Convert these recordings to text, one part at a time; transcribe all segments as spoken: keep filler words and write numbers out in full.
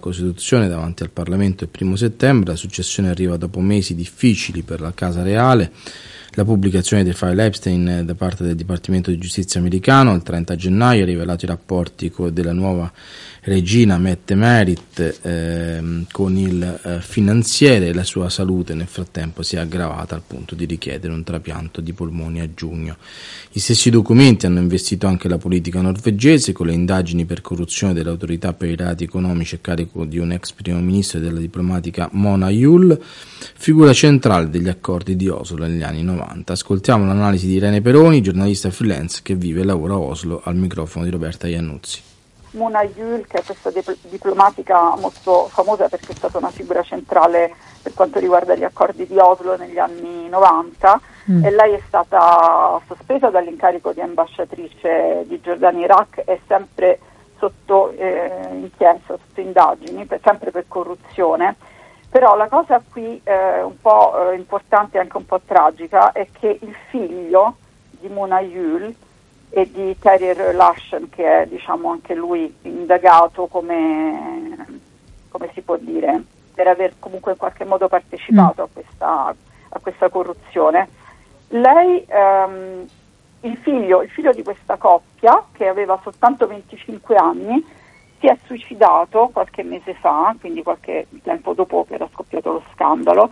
Costituzione davanti al Parlamento il primo settembre, la successione arriva dopo mesi difficili per la Casa Reale. La pubblicazione del file Epstein da parte del Dipartimento di Giustizia americano il trenta gennaio ha rivelato i rapporti della nuova regina Mette Merit eh, con il eh, finanziere, e la sua salute nel frattempo si è aggravata al punto di richiedere un trapianto di polmoni a giugno. Gli stessi documenti hanno investito anche la politica norvegese con le indagini per corruzione delle autorità per i reati economici a carico di un ex primo ministro e della diplomatica Mona Juul, figura centrale degli accordi di Oslo negli anni novanta. Ascoltiamo l'analisi di Irene Peroni, giornalista freelance che vive e lavora a Oslo, al microfono di Roberta Iannuzzi. Mona Juul, che è questa dip- diplomatica molto famosa perché è stata una figura centrale per quanto riguarda gli accordi di Oslo negli anni novanta, mm. e lei è stata sospesa dall'incarico di ambasciatrice di Giordania in Iraq, è sempre sotto eh, inchiesta, sotto indagini, per, sempre per corruzione. Però la cosa qui eh, un po' eh, importante e anche un po' tragica è che il figlio di Mona Juul e di Terry Larsen, che è diciamo anche lui indagato come, come si può dire, per aver comunque in qualche modo partecipato mm. a questa a questa corruzione. Lei, ehm, il figlio, il figlio di questa coppia, che aveva soltanto venticinque anni, si è suicidato qualche mese fa, quindi qualche tempo dopo che era scoppiato lo scandalo,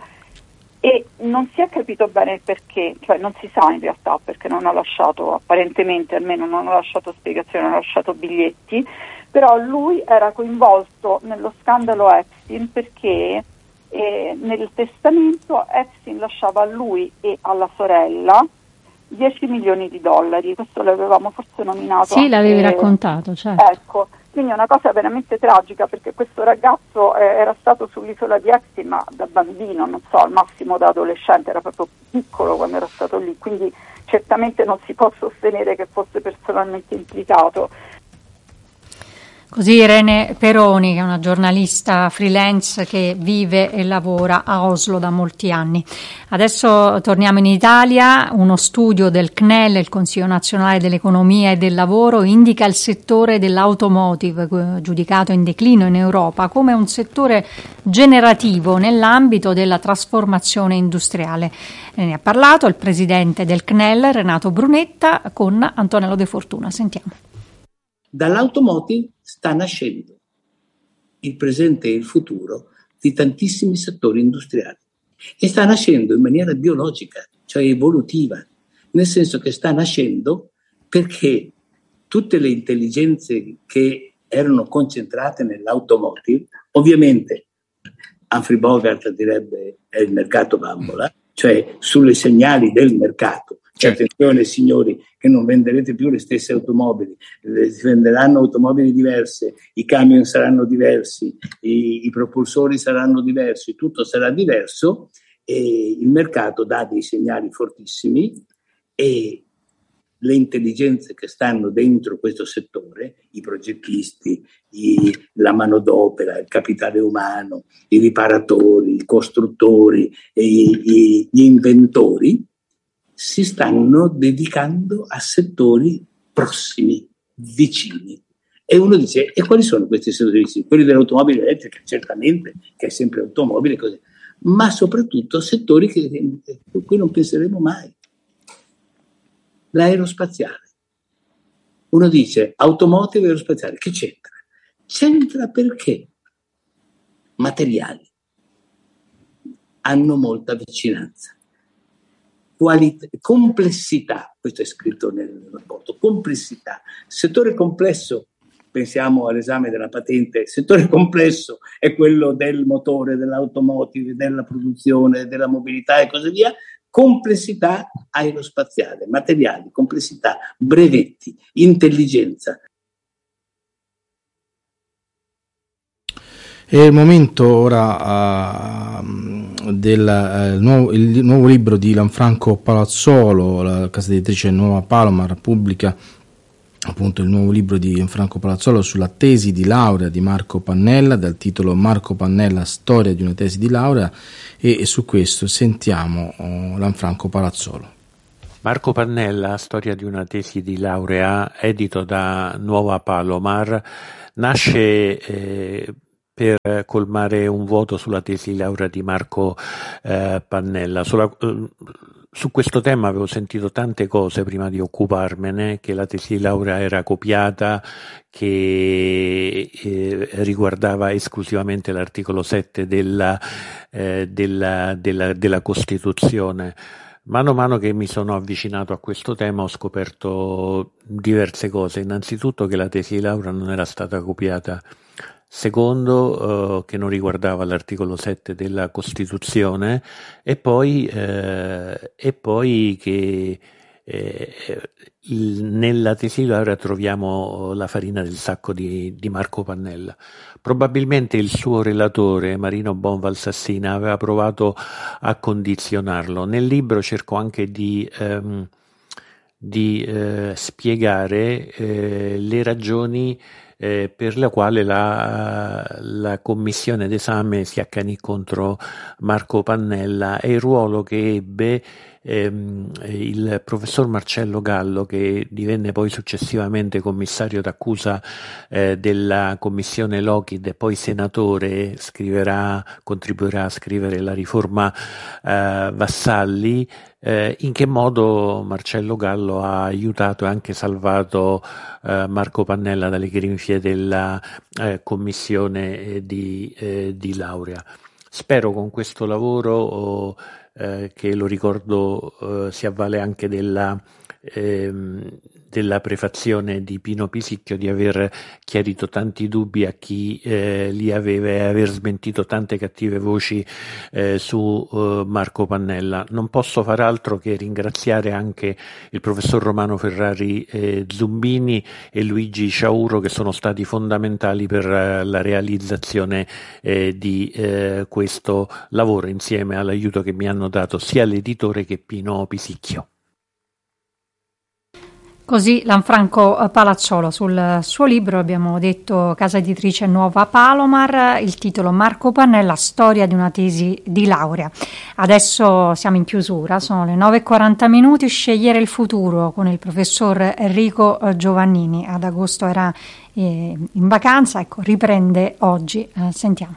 e non si è capito bene il perché, cioè non si sa in realtà, perché non ha lasciato, apparentemente almeno non ha lasciato spiegazioni, non ha lasciato biglietti, però lui era coinvolto nello scandalo Epstein perché eh, nel testamento Epstein lasciava a lui e alla sorella dieci milioni di dollari, questo l'avevamo forse nominato. Sì, anche, l'avevi raccontato, certo. Ecco. Quindi è una cosa veramente tragica, perché questo ragazzo eh, era stato sull'isola di Epstein, ma da bambino, non so, al massimo da adolescente, era proprio piccolo quando era stato lì, quindi certamente non si può sostenere che fosse personalmente implicato. Così Irene Peroni, che è una giornalista freelance che vive e lavora a Oslo da molti anni. Adesso torniamo in Italia. Uno studio del C N E L, il Consiglio Nazionale dell'Economia e del Lavoro, indica il settore dell'automotive, giudicato in declino in Europa, come un settore generativo nell'ambito della trasformazione industriale. Ne ha parlato il presidente del C N E L, Renato Brunetta, con Antonello De Fortuna. Sentiamo. Dall'automotive sta nascendo il presente e il futuro di tantissimi settori industriali, e sta nascendo in maniera biologica, cioè evolutiva, nel senso che sta nascendo perché tutte le intelligenze che erano concentrate nell'automotive, ovviamente Humphrey Bogart direbbe è il mercato bambola, cioè sulle segnali del mercato. Cioè, attenzione signori, che non venderete più le stesse automobili, si venderanno automobili diverse, i camion saranno diversi, i, i propulsori saranno diversi, tutto sarà diverso, e il mercato dà dei segnali fortissimi, e le intelligenze che stanno dentro questo settore, i progettisti, i, la manodopera, il capitale umano, i riparatori, i costruttori, e i, i, gli inventori, si stanno dedicando a settori prossimi, vicini. E uno dice, e quali sono questi settori vicini? Quelli dell'automobile elettrica, certamente, che è sempre automobile, così, ma soprattutto settori che, a cui non penseremo mai. L'aerospaziale. Uno dice, automotive e aerospaziale, che c'entra? C'entra perché materiali hanno molta vicinanza. Qualit- complessità, questo è scritto nel rapporto, complessità. Settore complesso, pensiamo all'esame della patente, settore complesso è quello del motore, dell'automotive, della produzione, della mobilità e così via. Complessità aerospaziale, materiali, complessità, brevetti, intelligenza. È il momento ora uh, del uh, nuovo, il nuovo libro di Lanfranco Palazzolo, la casa editrice Nuova Palomar pubblica appunto il nuovo libro di Lanfranco Palazzolo sulla tesi di laurea di Marco Pannella, dal titolo Marco Pannella, storia di una tesi di laurea, e, e su questo sentiamo uh, Lanfranco Palazzolo. Marco Pannella, storia di una tesi di laurea, edito da Nuova Palomar, nasce eh, per colmare un vuoto sulla tesi di laurea di Marco eh, Pannella. Sulla, eh, su questo tema avevo sentito tante cose prima di occuparmene, che la tesi di laurea era copiata, che eh, riguardava esclusivamente l'articolo sette della, eh, della, della, della Costituzione. Mano a mano che mi sono avvicinato a questo tema ho scoperto diverse cose. Innanzitutto che la tesi di laurea non era stata copiata. Secondo, eh, che non riguardava l'articolo sette della Costituzione, e poi, eh, e poi che eh, il, nella tesi di laurea troviamo la farina del sacco di, di Marco Pannella. Probabilmente il suo relatore, Marino Bonvalsassina, aveva provato a condizionarlo. Nel libro cerco anche di, ehm, di eh, spiegare eh, le ragioni Eh, per la quale la, la commissione d'esame si accanì contro Marco Pannella e il ruolo che ebbe ehm, il professor Marcello Gallo, che divenne poi successivamente commissario d'accusa eh, della commissione Lockheed e poi senatore, scriverà, contribuirà a scrivere la riforma eh, Vassalli. Eh, in che modo Marcello Gallo ha aiutato e anche salvato eh, Marco Pannella dalle grinfie della eh, commissione eh, di, eh, di laurea. Spero con questo lavoro, oh, eh, che lo ricordo eh, si avvale anche della, ehm, della prefazione di Pino Pisicchio, di aver chiarito tanti dubbi a chi eh, li aveva e aver smentito tante cattive voci eh, su eh, Marco Pannella. Non posso far altro che ringraziare anche il professor Romano Ferrari eh, Zumbini e Luigi Ciauro, che sono stati fondamentali per eh, la realizzazione eh, di eh, questo lavoro, insieme all'aiuto che mi hanno dato sia l'editore che Pino Pisicchio. Così Lanfranco Palacciolo. Sul suo libro abbiamo detto casa editrice Nuova Palomar, il titolo Marco Pannella, storia di una tesi di laurea. Adesso siamo in chiusura, sono le nove e quaranta minuti, scegliere il futuro con il professor Enrico Giovannini. Ad agosto era eh, in vacanza, ecco, riprende oggi. Eh, sentiamo.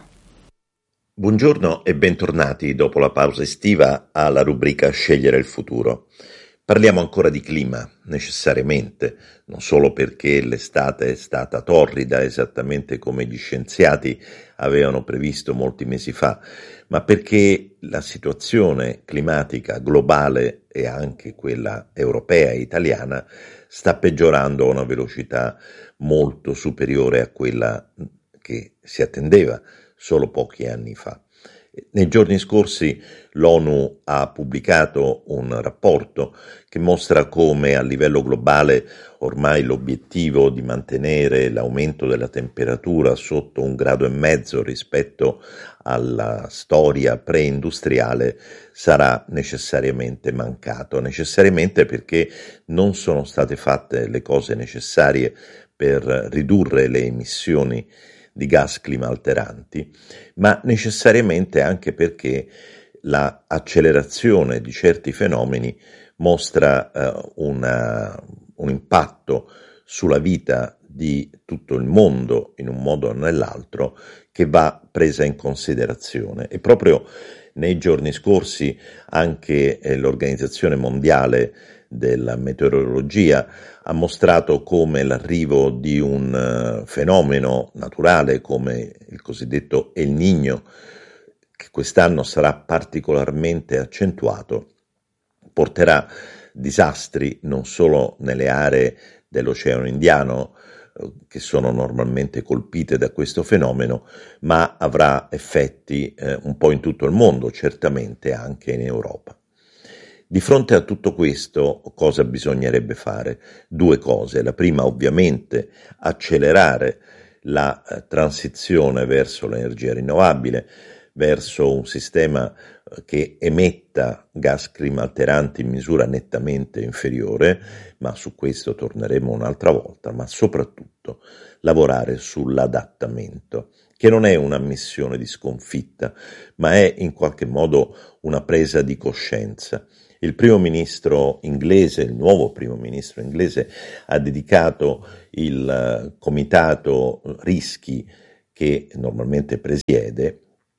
Buongiorno e bentornati dopo la pausa estiva alla rubrica Scegliere il futuro. Parliamo ancora di clima, necessariamente, non solo perché l'estate è stata torrida, esattamente come gli scienziati avevano previsto molti mesi fa, ma perché la situazione climatica globale e anche quella europea e italiana sta peggiorando a una velocità molto superiore a quella che si attendeva solo pochi anni fa. Nei giorni scorsi l'ONU ha pubblicato un rapporto che mostra come a livello globale ormai l'obiettivo di mantenere l'aumento della temperatura sotto un grado e mezzo rispetto alla storia preindustriale sarà necessariamente mancato, necessariamente perché non sono state fatte le cose necessarie per ridurre le emissioni di gas climalteranti, ma necessariamente anche perché la accelerazione di certi fenomeni mostra eh, una, un impatto sulla vita di tutto il mondo in un modo o nell'altro che va presa in considerazione. E proprio nei giorni scorsi anche eh, l'Organizzazione Mondiale della Meteorologia ha mostrato come l'arrivo di un uh, fenomeno naturale come il cosiddetto El Niño, che quest'anno sarà particolarmente accentuato, porterà disastri non solo nelle aree dell'Oceano Indiano uh, che sono normalmente colpite da questo fenomeno, ma avrà effetti uh, un po' in tutto il mondo, certamente anche in Europa. Di fronte a tutto questo, cosa bisognerebbe fare? Due cose. La prima, ovviamente, accelerare la eh, transizione verso l'energia rinnovabile, verso un sistema eh, che emetta gas climalteranti in misura nettamente inferiore, ma su questo torneremo un'altra volta, ma soprattutto lavorare sull'adattamento, che non è una missione di sconfitta, ma è in qualche modo una presa di coscienza. Il primo ministro inglese, il nuovo primo ministro inglese, ha dedicato il comitato rischi che normalmente presiede,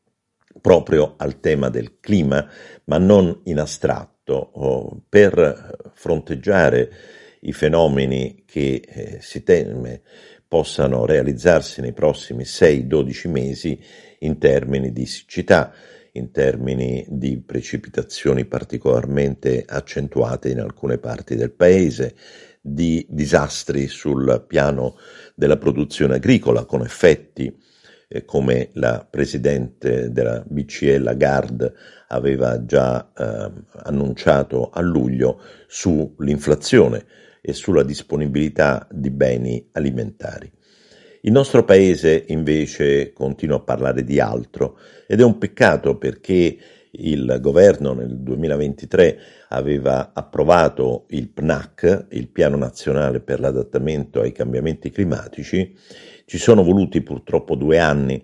proprio al tema del clima, ma non in astratto, oh, per fronteggiare i fenomeni che eh, si teme possano realizzarsi nei prossimi sei dodici mesi in termini di siccità, in termini di precipitazioni particolarmente accentuate in alcune parti del paese, di disastri sul piano della produzione agricola, con effetti eh, come la Presidente della B C E Lagarde aveva già eh, annunciato a luglio sull'inflazione e sulla disponibilità di beni alimentari. Il nostro paese invece continua a parlare di altro ed è un peccato, perché il governo nel duemilaventitré aveva approvato il P N A C, il Piano Nazionale per l'adattamento ai cambiamenti climatici. Ci sono voluti purtroppo due anni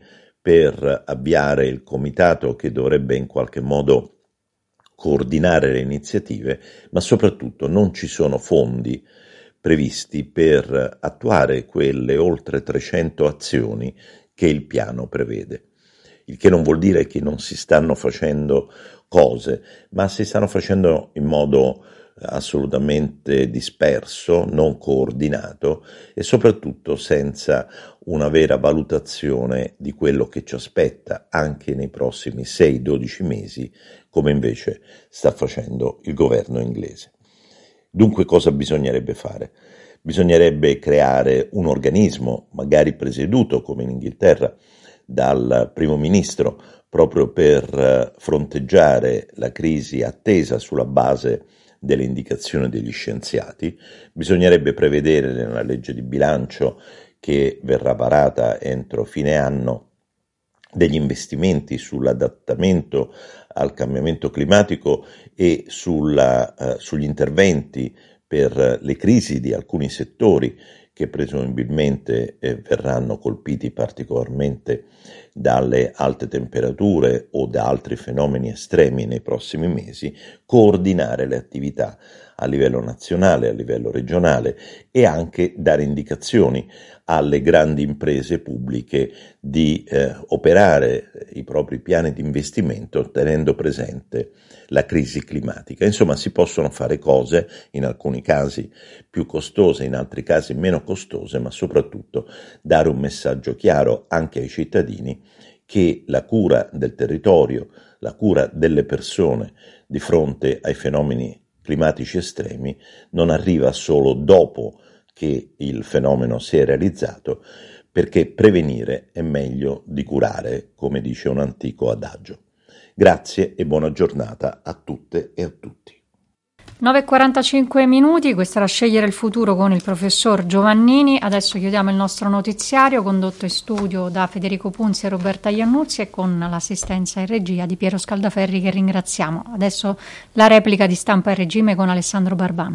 per avviare il comitato che dovrebbe in qualche modo coordinare le iniziative, ma soprattutto non ci sono fondi previsti per attuare quelle oltre trecento azioni che il piano prevede. Il che non vuol dire che non si stanno facendo cose, ma si stanno facendo in modo assolutamente disperso, non coordinato e soprattutto senza una vera valutazione di quello che ci aspetta anche nei prossimi sei dodici mesi, come invece sta facendo il governo inglese. Dunque cosa bisognerebbe fare? Bisognerebbe creare un organismo, magari presieduto come in Inghilterra dal primo ministro, proprio per fronteggiare la crisi attesa sulla base delle indicazioni degli scienziati. Bisognerebbe prevedere nella legge di bilancio che verrà varata entro fine anno degli investimenti sull'adattamento al cambiamento climatico e sulla, eh, sugli interventi per le crisi di alcuni settori che presumibilmente eh, verranno colpiti particolarmente dalle alte temperature o da altri fenomeni estremi nei prossimi mesi, coordinare le attività a livello nazionale, a livello regionale e anche dare indicazioni alle grandi imprese pubbliche di eh, operare i propri piani di investimento tenendo presente la crisi climatica. Insomma, si possono fare cose, in alcuni casi più costose, in altri casi meno costose, ma soprattutto dare un messaggio chiaro anche ai cittadini che la cura del territorio, la cura delle persone di fronte ai fenomeni climatici estremi non arriva solo dopo che il fenomeno si è realizzato, perché prevenire è meglio di curare, come dice un antico adagio. Grazie e buona giornata a tutte e a tutti. nove e quarantacinque minuti, questa era Scegliere il futuro con il professor Giovannini. Adesso chiudiamo il nostro notiziario condotto in studio da Federico Punzi e Roberta Iannuzzi e con l'assistenza in regia di Piero Scaldaferri, che ringraziamo. Adesso la replica di Stampa e Regime con Alessandro Barbano.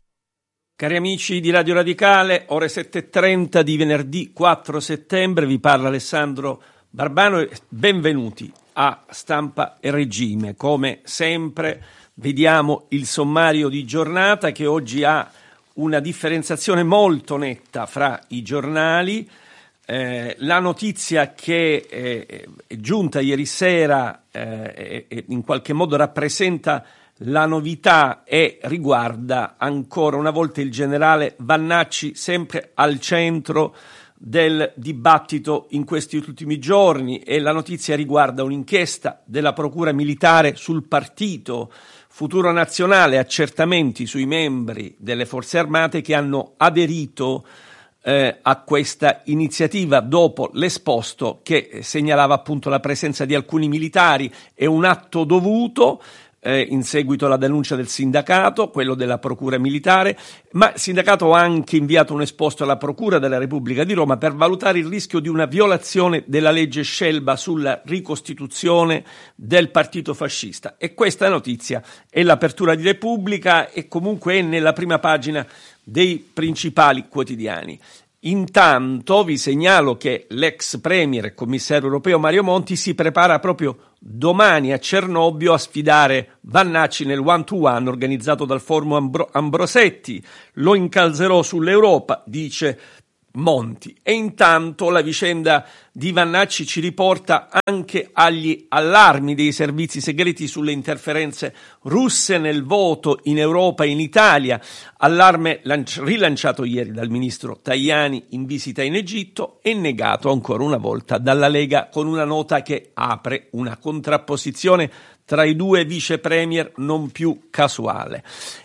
Cari amici di Radio Radicale, ore sette e trenta di venerdì quattro settembre, vi parla Alessandro Barbano e benvenuti a Stampa e Regime. Come sempre vediamo il sommario di giornata che oggi ha una differenziazione molto netta fra i giornali. Eh, la notizia che eh, è giunta ieri sera eh, e in qualche modo rappresenta la novità e riguarda ancora una volta il generale Vannacci, sempre al centro del dibattito in questi ultimi giorni, e la notizia riguarda un'inchiesta della Procura Militare sul partito Futuro Nazionale, accertamenti sui membri delle Forze Armate che hanno aderito eh, a questa iniziativa dopo l'esposto che segnalava appunto la presenza di alcuni militari. È un atto dovuto Eh, in seguito alla denuncia del sindacato, quello della Procura Militare, ma il sindacato ha anche inviato un esposto alla Procura della Repubblica di Roma per valutare il rischio di una violazione della legge Scelba sulla ricostituzione del partito fascista. E questa notizia è l'apertura di Repubblica e comunque è nella prima pagina dei principali quotidiani. Intanto vi segnalo che l'ex premier e commissario europeo Mario Monti si prepara proprio domani a Cernobbio a sfidare Vannacci nel one to one organizzato dal Forum Ambro- Ambrosetti. Lo incalzerò sull'Europa, dice monti. E intanto la vicenda di Vannacci ci riporta anche agli allarmi dei servizi segreti sulle interferenze russe nel voto in Europa e in Italia, allarme lanci- rilanciato ieri dal ministro Tajani in visita in Egitto e negato ancora una volta dalla Lega con una nota che apre una contrapposizione tra i due vice premier non più casuale.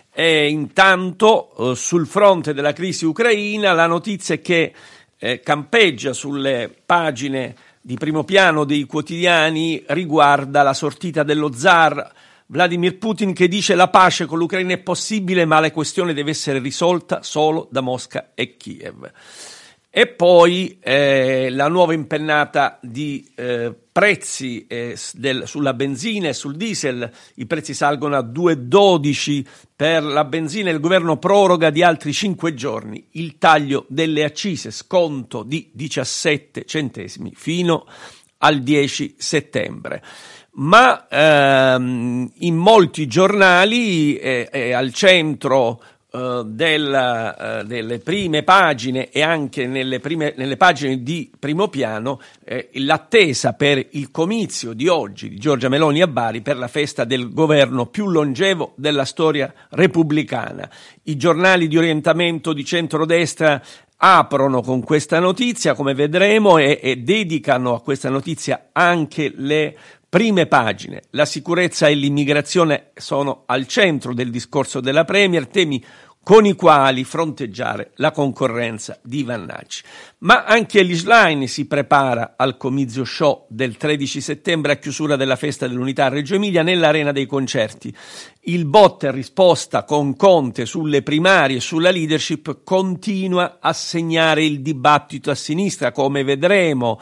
E intanto eh, sul fronte della crisi ucraina la notizia è che eh, campeggia sulle pagine di primo piano dei quotidiani riguarda la sortita dello zar Vladimir Putin, che dice: la pace con l'Ucraina è possibile, ma la questione deve essere risolta solo da Mosca e Kiev. E poi eh, la nuova impennata di eh, prezzi eh, del, sulla benzina e sul diesel. I prezzi salgono a due virgola dodici per la benzina e il governo proroga di altri cinque giorni il taglio delle accise, sconto di diciassette centesimi fino al dieci settembre. Ma ehm, in molti giornali è, è al centro Uh, della, uh, delle prime pagine e anche nelle, prime, nelle pagine di primo piano eh, l'attesa per il comizio di oggi di Giorgia Meloni a Bari per la festa del governo più longevo della storia repubblicana. I giornali di orientamento di centrodestra aprono con questa notizia, come vedremo, e, e dedicano a questa notizia anche le prime pagine. La sicurezza e l'immigrazione sono al centro del discorso della Premier, temi con i quali fronteggiare la concorrenza di Vannacci. Ma anche Elly Schlein si prepara al comizio show del tredici settembre a chiusura della Festa dell'Unità a Reggio Emilia nell'Arena dei Concerti. Il botta e risposta con Conte sulle primarie e sulla leadership continua a segnare il dibattito a sinistra, come vedremo.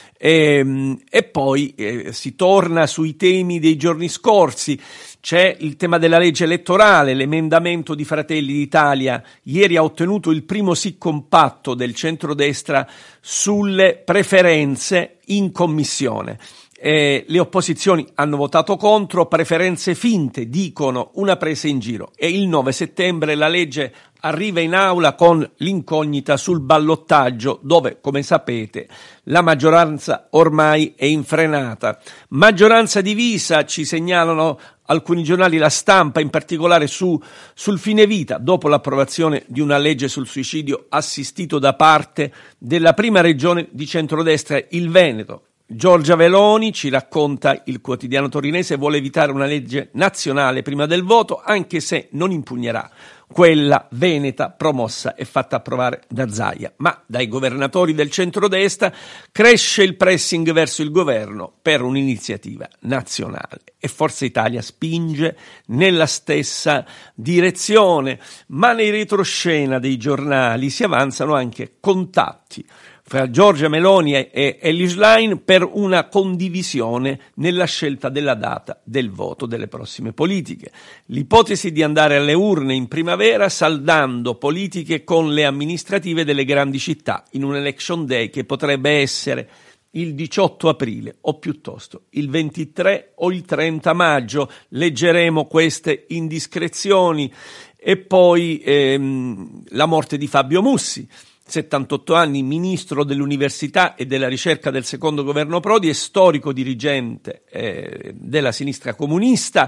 E, e poi eh, si torna sui temi dei giorni scorsi. C'è il tema della legge elettorale, l'emendamento di Fratelli d'Italia ieri ha ottenuto il primo sì compatto del centrodestra sulle preferenze in commissione. Eh, le opposizioni hanno votato contro, preferenze finte, dicono, una presa in giro. E il nove settembre la legge arriva in aula con l'incognita sul ballottaggio, dove, come sapete, la maggioranza ormai è infrenata. Maggioranza divisa, ci segnalano alcuni giornali, La Stampa in particolare, su, sul fine vita, dopo l'approvazione di una legge sul suicidio assistito da parte della prima regione di centrodestra, il Veneto. Giorgia Meloni, ci racconta il quotidiano torinese, vuole evitare una legge nazionale prima del voto, anche se non impugnerà quella veneta promossa e fatta approvare da Zaia. Ma dai governatori del centrodestra cresce il pressing verso il governo per un'iniziativa nazionale e Forza Italia spinge nella stessa direzione, ma nei retroscena dei giornali si avanzano anche contatti fra Giorgia Meloni e Elly Schlein per una condivisione nella scelta della data del voto delle prossime politiche. L'ipotesi di andare alle urne in primavera saldando politiche con le amministrative delle grandi città in un election day che potrebbe essere il diciotto aprile o piuttosto il ventitré o il trenta maggio. Leggeremo queste indiscrezioni. E poi ehm, la morte di Fabio Mussi, settantotto anni, ministro dell'università e della ricerca del secondo governo Prodi e storico dirigente eh, della sinistra comunista,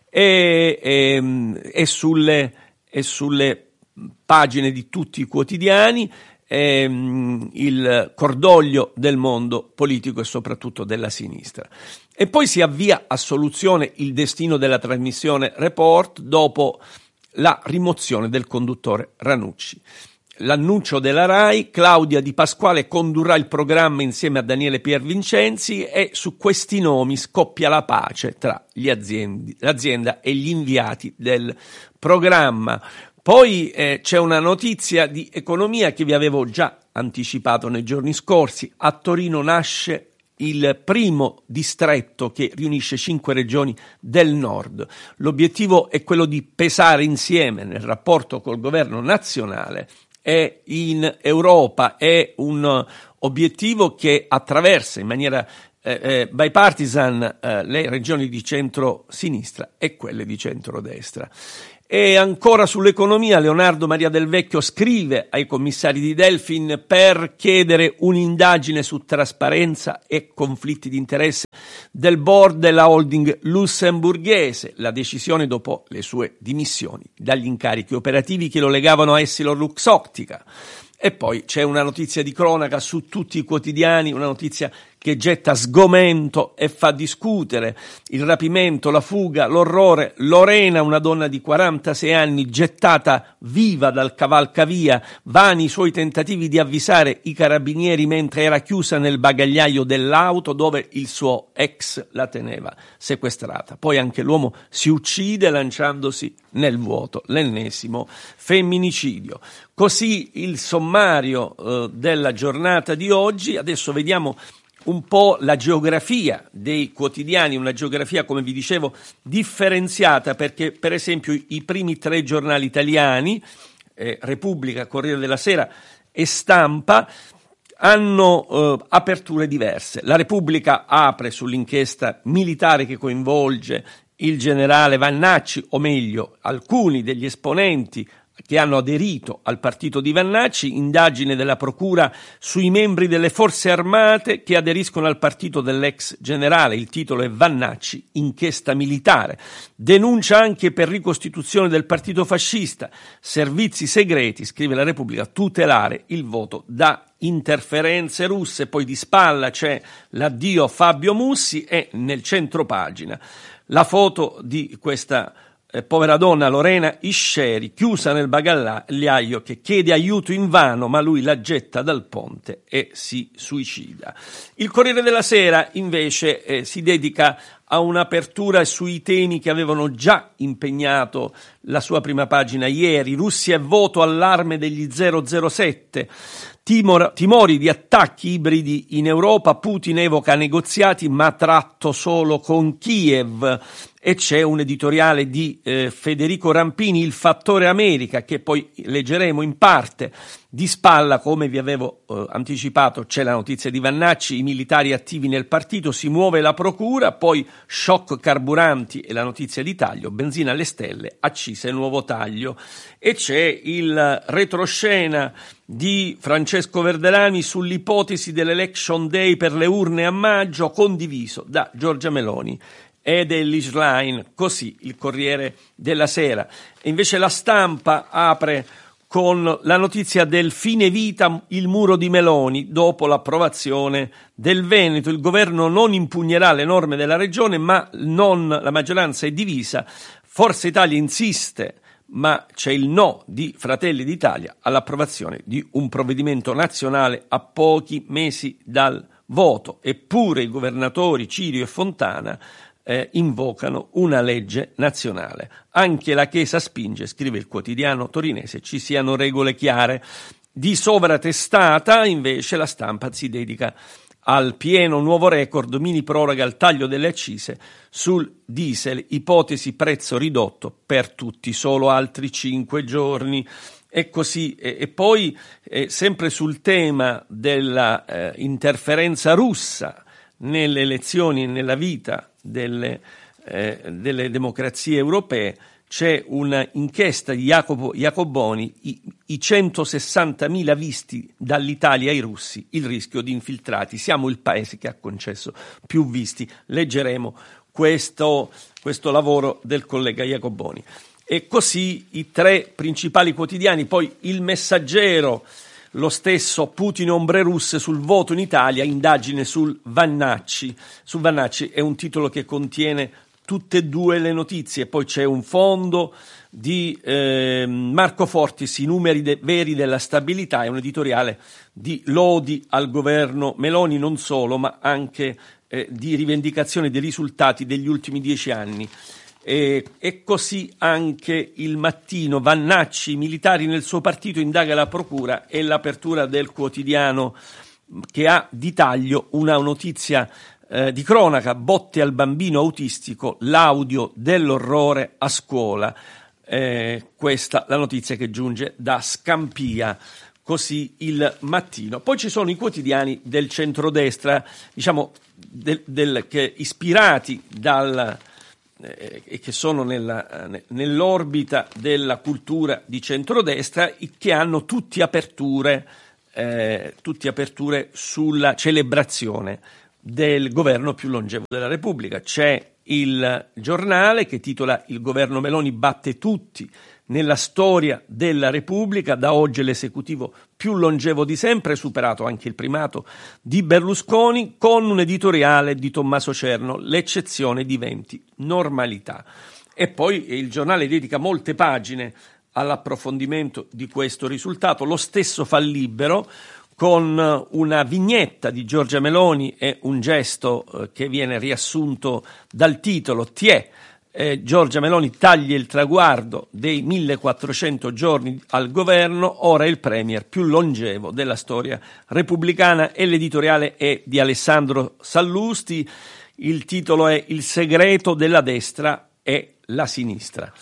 e, e, e, sulle, e sulle pagine di tutti i quotidiani eh, il cordoglio del mondo politico e soprattutto della sinistra. E poi si avvia a soluzione il destino della trasmissione Report dopo la rimozione del conduttore Ranucci. L'annuncio della RAI: Claudia Di Pasquale condurrà il programma insieme a Daniele Piervincenzi e su questi nomi scoppia la pace tra gli aziende, l'azienda e gli inviati del programma. Poi eh, c'è una notizia di economia che vi avevo già anticipato nei giorni scorsi. A Torino nasce il primo distretto che riunisce cinque regioni del nord. L'obiettivo è quello di pesare insieme nel rapporto col governo nazionale e in Europa. È un obiettivo che attraversa in maniera eh, eh, bipartisan eh, le regioni di centro-sinistra e quelle di centrodestra. E ancora sull'economia, Leonardo Maria Del Vecchio scrive ai commissari di Delfin per chiedere un'indagine su trasparenza e conflitti di interesse del board della holding lussemburghese. La decisione dopo le sue dimissioni dagli incarichi operativi che lo legavano a EssilorLuxottica. E poi c'è una notizia di cronaca su tutti i quotidiani, una notizia che getta sgomento e fa discutere: il rapimento, la fuga, l'orrore. Lorena, una donna di quarantasei anni, gettata viva dal cavalcavia, vani i suoi tentativi di avvisare i carabinieri mentre era chiusa nel bagagliaio dell'auto dove il suo ex la teneva sequestrata. Poi anche l'uomo si uccide lanciandosi nel vuoto, l'ennesimo femminicidio. Così il sommario eh, della giornata di oggi. Adesso vediamo un po' la geografia dei quotidiani, una geografia, come vi dicevo, differenziata, perché per esempio i primi tre giornali italiani, eh, Repubblica, Corriere della Sera e Stampa, hanno eh, aperture diverse. La Repubblica apre sull'inchiesta militare che coinvolge il generale Vannacci, o meglio alcuni degli esponenti che hanno aderito al partito di Vannacci, indagine della procura sui membri delle forze armate che aderiscono al partito dell'ex generale. Il titolo è Vannacci, inchiesta militare. Denuncia anche per ricostituzione del partito fascista, servizi segreti, scrive la Repubblica, tutelare il voto da interferenze russe. Poi di spalla c'è l'addio a Fabio Mussi e nel centro pagina la foto di questa Eh, povera donna, Lorena Isceri, chiusa nel bagagliaio, che chiede aiuto invano, ma lui la getta dal ponte e si suicida. Il Corriere della Sera invece eh, si dedica a un'apertura sui temi che avevano già impegnato la sua prima pagina ieri: Russia e voto, allarme degli zero zero sette, timor, timori di attacchi ibridi in Europa, Putin evoca negoziati ma tratto solo con Kiev. E c'è un editoriale di eh, Federico Rampini, Il fattore America, che poi leggeremo in parte. Di spalla, come vi avevo eh, anticipato, c'è la notizia di Vannacci, i militari attivi nel partito, si muove la procura, poi shock carburanti e la notizia di taglio, benzina alle stelle, accise nuovo taglio. E c'è il retroscena di Francesco Verdelani sull'ipotesi dell'election day per le urne a maggio, condiviso da Giorgia Meloni ed Ellis Line, così il Corriere della Sera. E invece la Stampa apre con la notizia del fine vita, il muro di Meloni, dopo l'approvazione del Veneto. Il governo non impugnerà le norme della regione, ma non, la maggioranza è divisa. Forza Italia insiste, ma c'è il no di Fratelli d'Italia all'approvazione di un provvedimento nazionale a pochi mesi dal voto. Eppure i governatori Cirio e Fontana Eh, invocano una legge nazionale. Anche la Chiesa spinge, scrive il quotidiano torinese, ci siano regole chiare. Di sovratestata invece la Stampa si dedica al pieno nuovo record, mini proroga al taglio delle accise sul diesel, ipotesi prezzo ridotto per tutti, solo altri cinque giorni. E così, e, e poi eh, sempre sul tema della eh, interferenza russa nelle elezioni e nella vita delle, eh, delle democrazie europee, c'è un'inchiesta di Jacopo Jacoboni, i, i centosessantamila visti dall'Italia ai russi, il rischio di infiltrati. Siamo il paese che ha concesso più visti. Leggeremo questo, questo lavoro del collega Jacoboni. E così i tre principali quotidiani. Poi Il Messaggero, lo stesso, Putin ombre russe sul voto in Italia, indagine sul Vannacci. Su Vannacci è un titolo che contiene tutte e due le notizie. Poi c'è un fondo di eh, Marco Fortis, i numeri de- veri della stabilità, è un editoriale di lodi al governo Meloni, non solo, ma anche eh, di rivendicazione dei risultati degli ultimi dieci anni. E, e così anche Il Mattino, Vannacci, militari nel suo partito, indaga la procura, e l'apertura del quotidiano che ha di taglio una notizia eh, di cronaca: botte al bambino autistico, l'audio dell'orrore a scuola. Eh, questa la notizia che giunge da Scampia. Così Il Mattino. Poi ci sono i quotidiani del centrodestra, diciamo del, del, che ispirati dal eh, e che sono nella, nell'orbita della cultura di centrodestra, che hanno tutti aperture, eh, tutti aperture sulla celebrazione del governo più longevo della Repubblica. C'è il giornale che titola "Il governo Meloni batte tutti nella storia della Repubblica, da oggi è l'esecutivo più longevo di sempre, superato anche il primato di Berlusconi", con un editoriale di Tommaso Cerno, "L'eccezione diventi normalità". E poi il giornale dedica molte pagine all'approfondimento di questo risultato. Lo stesso fa Libero, con una vignetta di Giorgia Meloni e un gesto eh, che viene riassunto dal titolo: "Tiè, eh, Giorgia Meloni taglia il traguardo dei millequattrocento giorni al governo, ora è il premier più longevo della storia repubblicana". E l'editoriale è di Alessandro Sallusti, il titolo è "Il segreto della destra è la sinistra".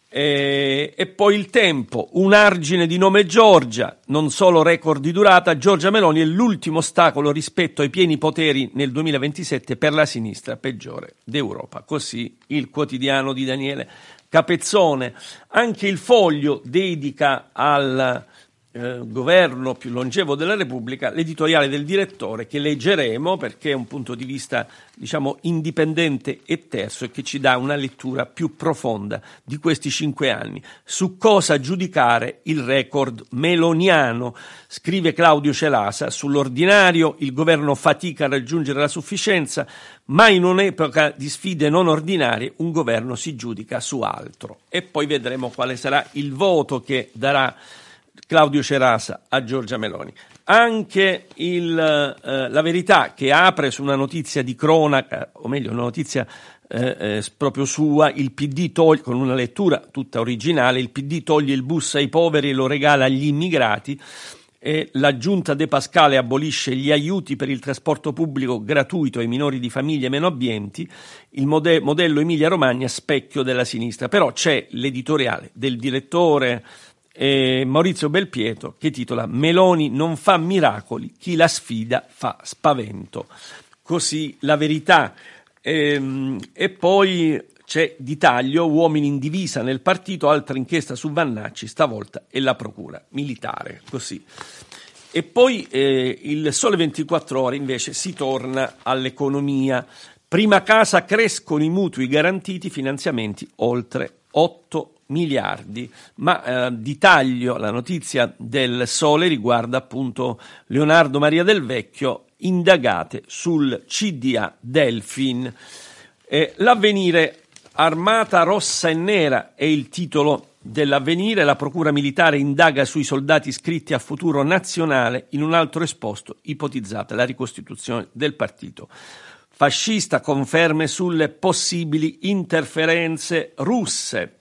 E, e poi Il Tempo, "Un argine di nome Giorgia, non solo record di durata, Giorgia Meloni è l'ultimo ostacolo rispetto ai pieni poteri nel duemilaventisette per la sinistra peggiore d'Europa". Così il quotidiano di Daniele Capezzone. Anche Il Foglio dedica al eh, governo più longevo della Repubblica l'editoriale del direttore, che leggeremo perché è un punto di vista, diciamo, indipendente e terzo, e che ci dà una lettura più profonda di questi cinque anni. Su cosa giudicare il record meloniano, scrive Claudio Celasa: "Sull'ordinario il governo fatica a raggiungere la sufficienza, ma in un'epoca di sfide non ordinarie un governo si giudica su altro". E poi vedremo quale sarà il voto che darà Claudio Celasa a Giorgia Meloni. Anche il, eh, La Verità, che apre su una notizia di cronaca, o meglio una notizia eh, eh, proprio sua, il P D toglie, con una lettura tutta originale, "Il P D toglie il bus ai poveri e lo regala agli immigrati", e "La giunta De Pascale abolisce gli aiuti per il trasporto pubblico gratuito ai minori di famiglie meno abbienti, il mode- modello Emilia Romagna specchio della sinistra". Però c'è l'editoriale del direttore E Maurizio Belpietro, che titola "Meloni non fa miracoli, chi la sfida fa spavento". Così La Verità. E, e poi c'è di taglio "Uomini in divisa nel partito, altra inchiesta su Vannacci, stavolta è la procura militare". Così. E poi eh, il Sole ventiquattro Ore invece si torna all'economia. "Prima casa, crescono i mutui garantiti, finanziamenti oltre otto miliardi". Ma eh, di taglio la notizia del Sole riguarda appunto Leonardo Maria Del Vecchio, indagate sul C D A Delfin. Eh, L'Avvenire, "Armata rossa e nera" è il titolo dell'Avvenire. "La procura militare indaga sui soldati iscritti a Futuro Nazionale, in un altro esposto ipotizzata la ricostituzione del partito fascista, conferme sulle possibili interferenze russe".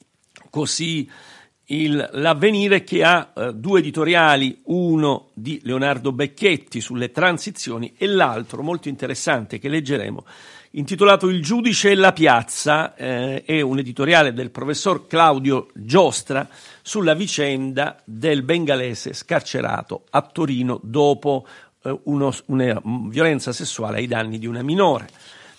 Così il, L'Avvenire, che ha eh, due editoriali, uno di Leonardo Becchetti sulle transizioni e l'altro molto interessante che leggeremo, intitolato "Il giudice e la piazza", eh, è un editoriale del professor Claudio Giostra sulla vicenda del bengalese scarcerato a Torino dopo eh, uno, una violenza sessuale ai danni di una minore.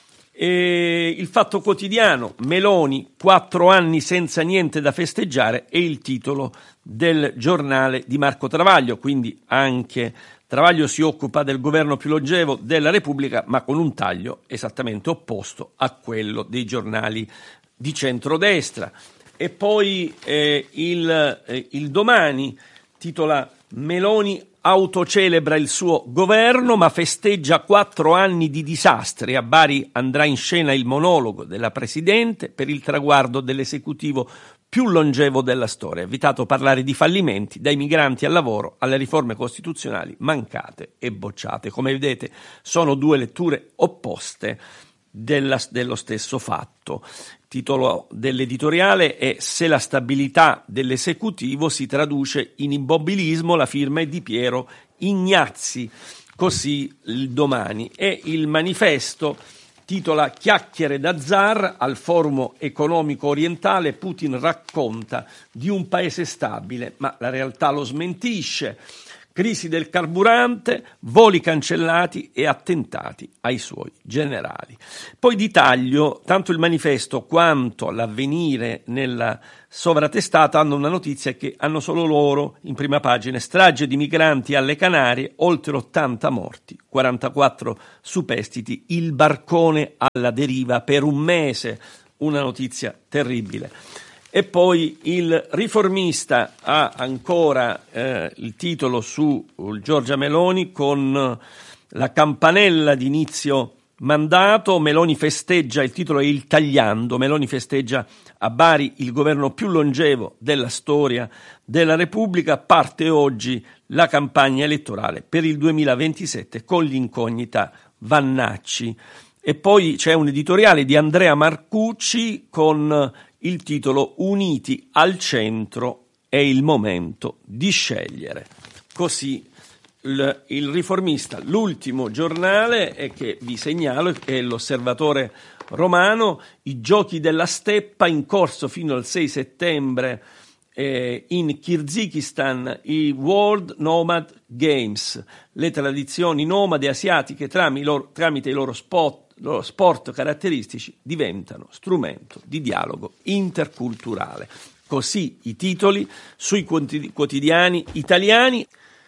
E Il Fatto Quotidiano, "Meloni, quattro anni senza niente da festeggiare", è il titolo del giornale di Marco Travaglio. Quindi anche Travaglio si occupa del governo più longevo della Repubblica, ma con un taglio esattamente opposto a quello dei giornali di centrodestra. E poi eh, il, eh, il Domani titola "Meloni autocelebra il suo governo ma festeggia quattro anni di disastri. A Bari andrà in scena il monologo della Presidente per il traguardo dell'esecutivo più longevo della storia. Evitato parlare di fallimenti, dai migranti al lavoro alle riforme costituzionali mancate e bocciate". Come vedete sono due letture opposte della, dello stesso fatto. Il titolo dell'editoriale è "Se la stabilità dell'esecutivo si traduce in immobilismo, la firma è di Piero Ignazzi". Così il Domani. E il Manifesto titola "Chiacchiere da zar, al forum economico orientale Putin racconta di un paese stabile, ma la realtà lo smentisce". crisi del carburante, voli cancellati e attentati ai suoi generali. Poi di taglio, tanto il Manifesto quanto l'Avvenire nella sovratestata hanno una notizia che hanno solo loro in prima pagina: strage di migranti alle Canarie, oltre ottanta morti, quarantaquattro superstiti, il barcone alla deriva per un mese, una notizia terribile. E poi il Riformista ha ancora eh, il titolo su Giorgia Meloni con la campanella di inizio mandato. Meloni festeggia, il titolo è Il Tagliando, Meloni festeggia a Bari il governo più longevo della storia della Repubblica. Parte oggi la campagna elettorale per il duemilaventisette con l'incognita Vannacci. E poi c'è un editoriale di Andrea Marcucci con il titolo Uniti al centro, è il momento di scegliere. Così il, il Riformista. L'ultimo giornale è che vi segnalo è l'Osservatore Romano, i giochi della steppa in corso fino al sei settembre eh, in Kirghizistan, i World Nomad Games, le tradizioni nomade asiatiche tramite i loro, tramite i loro spot loro sport caratteristici diventano strumento di dialogo interculturale. Così i titoli sui quotidiani italiani.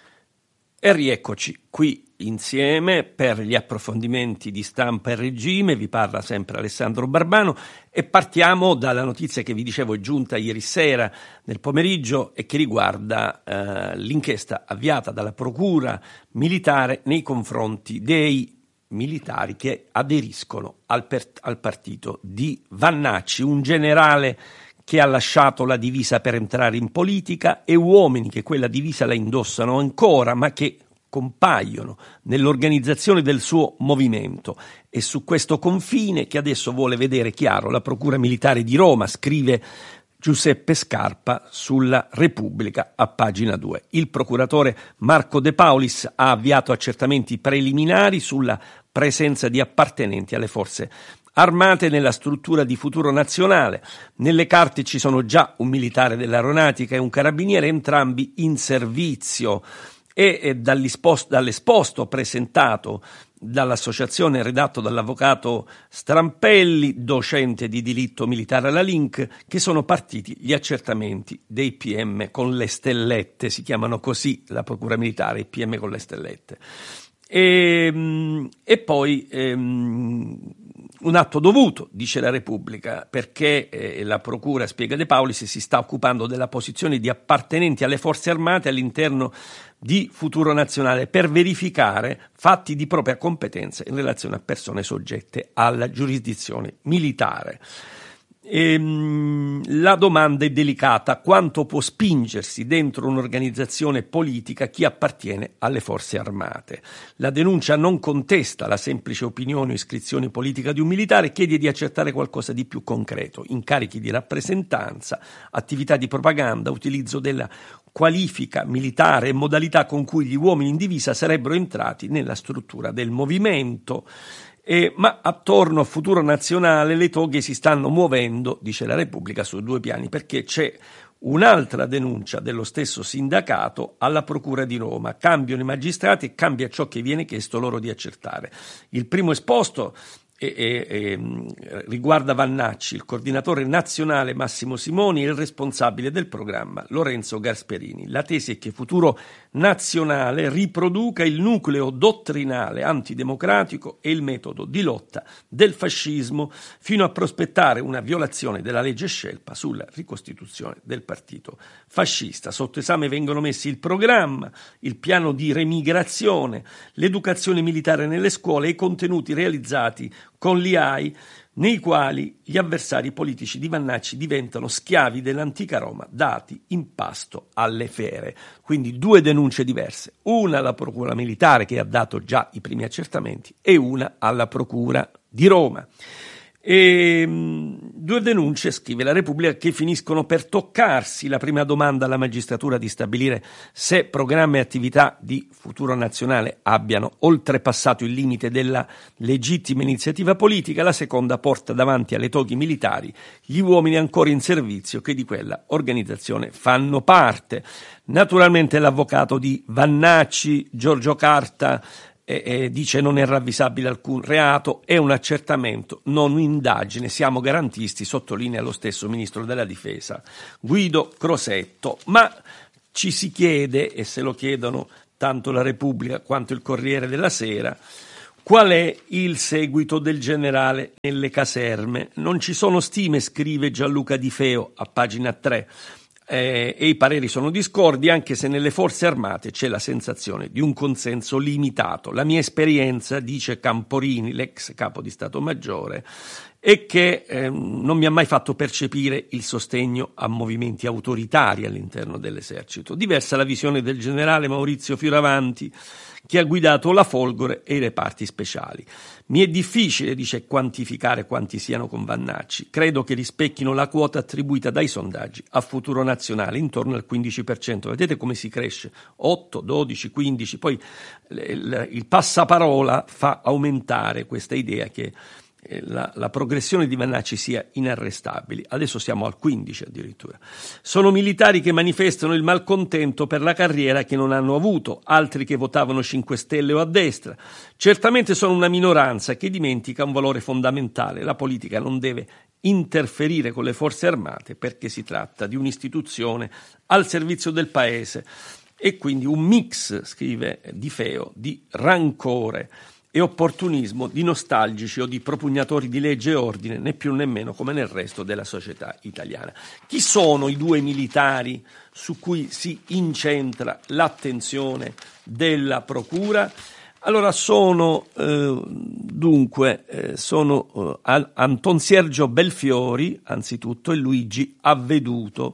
E rieccoci qui insieme per gli approfondimenti di Stampa e Regime. Vi parla sempre Alessandro Barbano e partiamo dalla notizia che vi dicevo è giunta ieri sera nel pomeriggio e che riguarda eh, l'inchiesta avviata dalla Procura militare nei confronti dei militari che aderiscono al, per, al partito di Vannacci, un generale che ha lasciato la divisa per entrare in politica e uomini che quella divisa la indossano ancora ma che compaiono nell'organizzazione del suo movimento. E su questo confine che adesso vuole vedere chiaro la Procura Militare di Roma, scrive Giuseppe Scarpa sulla Repubblica a pagina due. Il procuratore Marco De Paulis ha avviato accertamenti preliminari sulla presenza di appartenenti alle forze armate nella struttura di Futuro Nazionale. Nelle carte ci sono già un militare dell'aeronautica e un carabiniere, entrambi in servizio. E, e dall'esposto presentato dall'associazione redatto dall'avvocato Strampelli, docente di diritto militare alla Link, che sono partiti gli accertamenti dei P M con le stellette, si chiamano così la Procura Militare, i P M con le stellette. E, e poi ehm, un atto dovuto, dice la Repubblica, perché eh, la Procura, spiega De Paulis, si sta occupando della posizione di appartenenti alle forze armate all'interno di Futuro Nazionale per verificare fatti di propria competenza in relazione a persone soggette alla giurisdizione militare. Ehm, la domanda è delicata: quanto può spingersi dentro un'organizzazione politica chi appartiene alle forze armate? La denuncia non contesta la semplice opinione o iscrizione politica di un militare, chiede di accertare qualcosa di più concreto: incarichi di rappresentanza, attività di propaganda, utilizzo della qualifica militare e modalità con cui gli uomini in divisa sarebbero entrati nella struttura del movimento. Eh, ma attorno a Futuro Nazionale le toghe si stanno muovendo, dice la Repubblica, su due piani, perché c'è un'altra denuncia dello stesso sindacato alla Procura di Roma. Cambiano i magistrati e cambia ciò che viene chiesto loro di accertare. Il primo esposto E, e, e, riguarda Vannacci, il coordinatore nazionale Massimo Simoni e il responsabile del programma Lorenzo Gasperini. La tesi è che Futuro Nazionale riproduca il nucleo dottrinale antidemocratico e il metodo di lotta del fascismo fino a prospettare una violazione della legge Scelpa sulla ricostituzione del partito fascista. Sotto esame vengono messi il programma, il piano di remigrazione, l'educazione militare nelle scuole e i contenuti realizzati con l'I A I, nei quali gli avversari politici di Vannacci diventano schiavi dell'antica Roma, dati in pasto alle fere. Quindi due denunce diverse, una alla Procura Militare che ha dato già i primi accertamenti e una alla Procura di Roma. E, due denunce, scrive la Repubblica, che finiscono per toccarsi. La prima domanda alla magistratura di stabilire se programmi e attività di Futuro Nazionale abbiano oltrepassato il limite della legittima iniziativa politica. La seconda porta davanti alle toghe militari gli uomini ancora in servizio che di quella organizzazione fanno parte. Naturalmente l'avvocato di Vannacci, Giorgio Carta, E, e dice non è ravvisabile alcun reato, è un accertamento, non un'indagine, siamo garantisti, sottolinea lo stesso ministro della difesa Guido Crosetto. Ma ci si chiede, e se lo chiedono tanto la Repubblica quanto il Corriere della Sera, qual è il seguito del generale nelle caserme? Non ci sono stime, scrive Gianluca Di Feo a pagina tre. Eh, e i pareri sono discordi, anche se nelle forze armate c'è la sensazione di un consenso limitato. La mia esperienza, dice Camporini, l'ex capo di Stato Maggiore, è che eh, non mi ha mai fatto percepire il sostegno a movimenti autoritari all'interno dell'esercito. Diversa la visione del generale Maurizio Fioravanti, che ha guidato la Folgore e i reparti speciali. Mi è difficile, dice, quantificare quanti siano con Vannacci. Credo che rispecchino la quota attribuita dai sondaggi a Futuro Nazionale, intorno al quindici per cento. Vedete come si cresce? otto, dodici, quindici. Poi il, il passaparola fa aumentare questa idea che La, la progressione di Vannacci sia inarrestabile. Adesso siamo al quindici addirittura. Sono militari che manifestano il malcontento per la carriera che non hanno avuto, altri che votavano cinque Stelle o a destra. Certamente sono una minoranza che dimentica un valore fondamentale: la politica non deve interferire con le forze armate perché si tratta di un'istituzione al servizio del paese. E quindi un mix, scrive Di Feo, di rancore e opportunismo, di nostalgici o di propugnatori di legge e ordine, né più né meno, come nel resto della società italiana. Chi sono i due militari su cui si incentra l'attenzione della Procura? Allora sono eh, dunque eh, sono eh, Anton Sergio Belfiori anzitutto e Luigi Avveduto.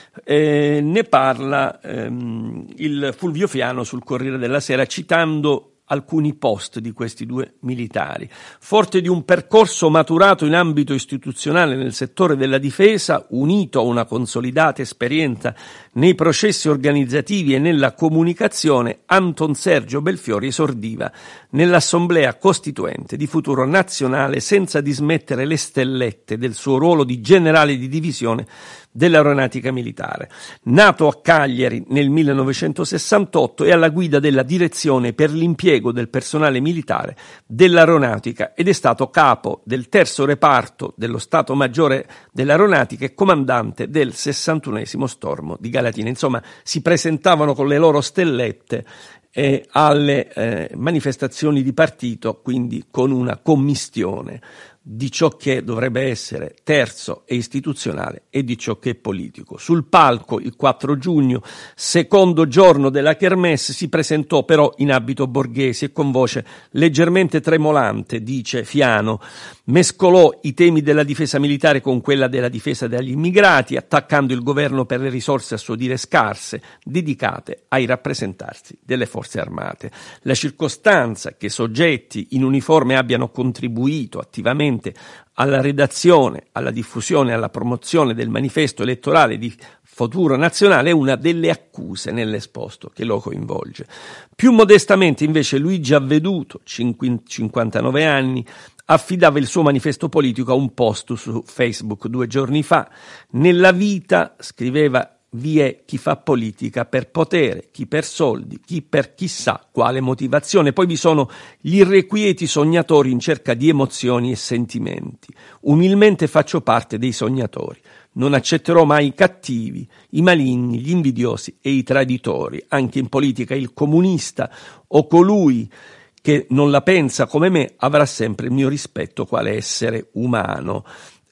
Eh, ne parla ehm, il Fulvio Fiano sul Corriere della Sera, citando alcuni post di questi due militari. Forte di un percorso maturato in ambito istituzionale nel settore della difesa, unito a una consolidata esperienza nei processi organizzativi e nella comunicazione, Anton Sergio Belfiori esordiva nell'Assemblea Costituente di Futuro Nazionale senza dismettere le stellette del suo ruolo di generale di divisione dell'aeronautica militare. Nato a Cagliari nel millenovecentosessantotto e alla guida della direzione per l'impiego del personale militare dell'aeronautica ed è stato capo del terzo reparto dello Stato Maggiore dell'Aeronautica e comandante del sessantunesimo stormo di Galatina. Insomma, si presentavano con le loro stellette eh, alle eh, manifestazioni di partito, quindi con una commistione di ciò che dovrebbe essere terzo e istituzionale e di ciò che è politico. Sul palco il quattro giugno, secondo giorno della Kermesse, si presentò però in abito borghese e con voce leggermente tremolante, dice Fiano, mescolò i temi della difesa militare con quella della difesa degli immigrati, attaccando il governo per le risorse a suo dire scarse, dedicate ai rappresentanti delle forze armate. La circostanza che soggetti in uniforme abbiano contribuito attivamente alla redazione, alla diffusione e alla promozione del manifesto elettorale di Futuro Nazionale è una delle accuse nell'esposto che lo coinvolge. Più modestamente invece Luigi Avveduto, cinquantanove anni, affidava il suo manifesto politico a un post su Facebook due giorni fa. Nella vita, scriveva, vi è chi fa politica per potere, chi per soldi, chi per chissà quale motivazione. Poi vi sono gli irrequieti sognatori in cerca di emozioni e sentimenti. Umilmente faccio parte dei sognatori. Non accetterò mai i cattivi, i maligni, gli invidiosi e i traditori. Anche in politica il comunista o colui che non la pensa come me avrà sempre il mio rispetto quale essere umano.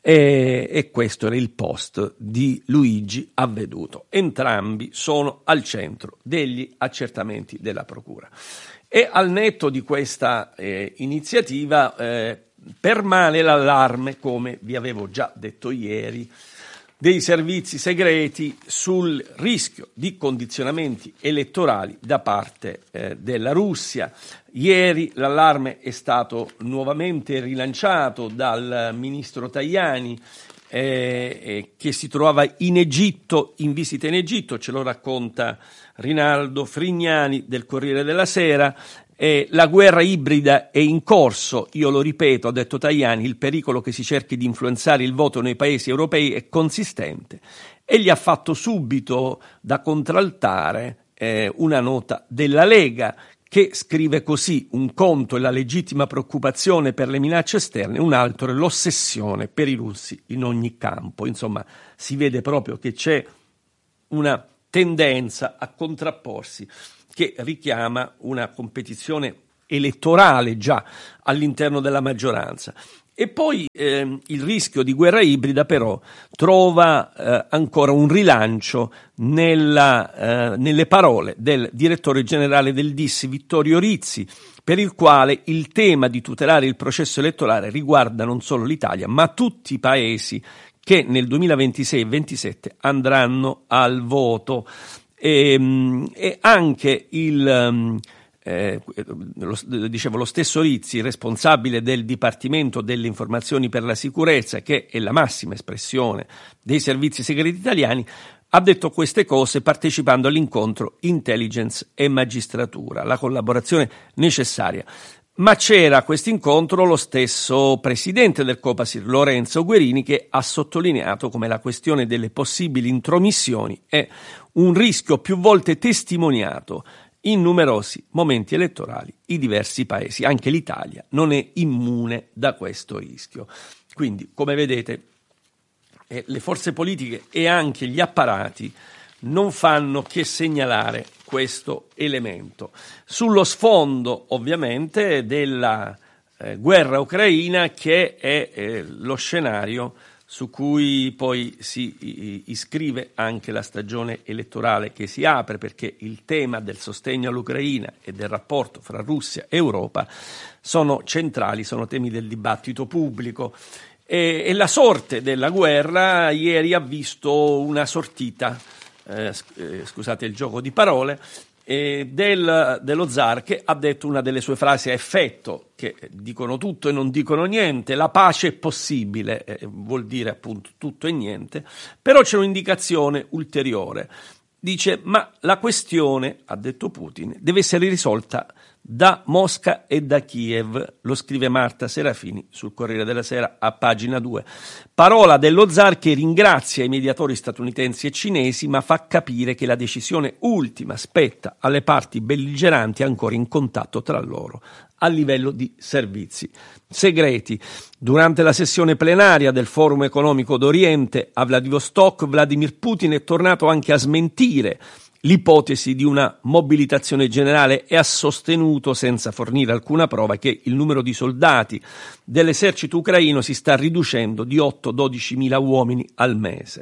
E, e questo era il post di Luigi Avveduto. Entrambi sono al centro degli accertamenti della Procura. E al netto di questa eh, iniziativa eh, permane l'allarme, come vi avevo già detto ieri, dei servizi segreti sul rischio di condizionamenti elettorali da parte eh, della Russia. Ieri l'allarme è stato nuovamente rilanciato dal ministro Tajani eh, eh, che si trovava in Egitto, in visita in Egitto, ce lo racconta Rinaldo Frignani del Corriere della Sera. Eh, la guerra ibrida è in corso, io lo ripeto, ha detto Tajani, il pericolo che si cerchi di influenzare il voto nei paesi europei è consistente, e gli ha fatto subito da contraltare eh, una nota della Lega che scrive così: un conto è la legittima preoccupazione per le minacce esterne, un altro è l'ossessione per i russi in ogni campo. Insomma, si vede proprio che c'è una tendenza a contrapporsi che richiama una competizione elettorale già all'interno della maggioranza. E poi eh, il rischio di guerra ibrida però trova eh, ancora un rilancio nella, eh, nelle parole del direttore generale del D I S Vittorio Rizzi, per il quale il tema di tutelare il processo elettorale riguarda non solo l'Italia, ma tutti i paesi che nel duemilaventisei e ventisette andranno al voto. E, e anche il eh, lo, dicevo lo stesso Rizzi, responsabile del Dipartimento delle Informazioni per la Sicurezza, che è la massima espressione dei servizi segreti italiani, ha detto queste cose partecipando all'incontro Intelligence e Magistratura, la collaborazione necessaria. Ma c'era a questo incontro lo stesso presidente del Copasir, Lorenzo Guerini, che ha sottolineato come la questione delle possibili intromissioni è un rischio più volte testimoniato in numerosi momenti elettorali in diversi paesi. Anche l'Italia non è immune da questo rischio. Quindi, come vedete, eh, le forze politiche e anche gli apparati non fanno che segnalare questo elemento. Sullo sfondo, ovviamente, della eh, guerra ucraina, che è eh, lo scenario su cui poi si i, iscrive anche la stagione elettorale che si apre, perché il tema del sostegno all'Ucraina e del rapporto fra Russia e Europa sono centrali, sono temi del dibattito pubblico. E, e la sorte della guerra ieri ha visto una sortita, eh, scusate il gioco di parole, eh, del, dello zar, che ha detto una delle sue frasi a effetto, che dicono tutto e non dicono niente. La pace è possibile, eh, vuol dire appunto tutto e niente, però c'è un'indicazione ulteriore. Dice: ma la questione, ha detto Putin, deve essere risolta da Mosca e da Kiev. Lo scrive Marta Serafini sul Corriere della Sera a pagina due. Parola dello zar, che ringrazia i mediatori statunitensi e cinesi, ma fa capire che la decisione ultima spetta alle parti belligeranti ancora in contatto tra loro a livello di servizi segreti. Durante la sessione plenaria del Forum economico d'Oriente a Vladivostok, Vladimir Putin è tornato anche a smentire l'ipotesi di una mobilitazione generale e ha sostenuto, senza fornire alcuna prova, che il numero di soldati dell'esercito ucraino si sta riducendo di otto dodici mila uomini al mese.